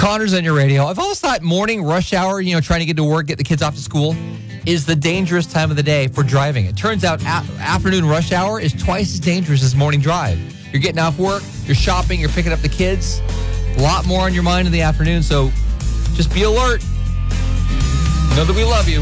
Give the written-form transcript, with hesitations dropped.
Connor's on your radio. I've always thought morning rush hour, trying to get to work, get the kids off to school, is the dangerous time of the day for driving. It turns out afternoon rush hour is twice as dangerous as morning drive. You're getting off work, you're shopping, you're picking up the kids. A lot more on your mind in the afternoon, so just be alert. Know that we love you.